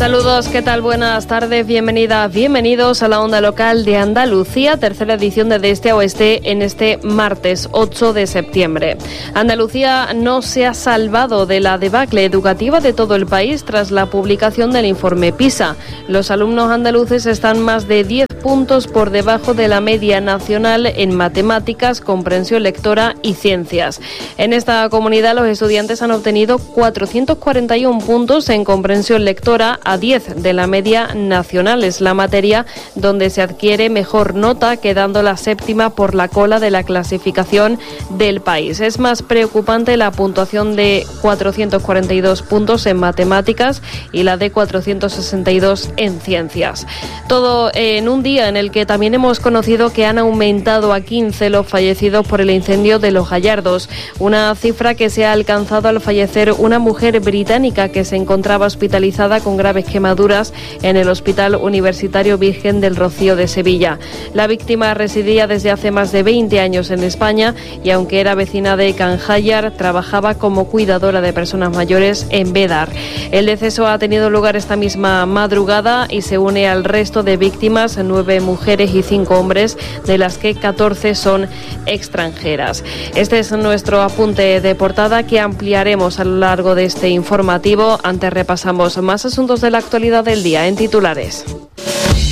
Saludos, ¿qué tal? Buenas tardes, bienvenidos a la onda local de Andalucía, tercera edición de Este a Oeste en este martes 8 de septiembre. Andalucía no se ha salvado de la debacle educativa de todo el país tras la publicación del informe PISA. Los alumnos andaluces están más de 10 puntos por debajo de la media nacional en matemáticas, comprensión lectora y ciencias. En esta comunidad los estudiantes han obtenido 441 puntos en comprensión lectora, a 10 de la media nacional. Es la materia donde se adquiere mejor nota, quedando la séptima por la cola de la clasificación del país. Es más preocupante la puntuación de 442 puntos en matemáticas y la de 462 en ciencias. Todo en un día en el que también hemos conocido que han aumentado a 15 los fallecidos por el incendio de Los Gallardos, una cifra que se ha alcanzado al fallecer una mujer británica que se encontraba hospitalizada con graves quemaduras en el Hospital Universitario Virgen del Rocío de Sevilla. La víctima residía desde hace más de 20 años en España y, aunque era vecina de Canjayar, trabajaba como cuidadora de personas mayores en Bédar. El deceso ha tenido lugar esta misma madrugada y se une al resto de víctimas, 9 mujeres y 5 hombres, de las que 14 son extranjeras. Este es nuestro apunte de portada que ampliaremos a lo largo de este informativo. Antes repasamos más asuntos de la actualidad del día en titulares.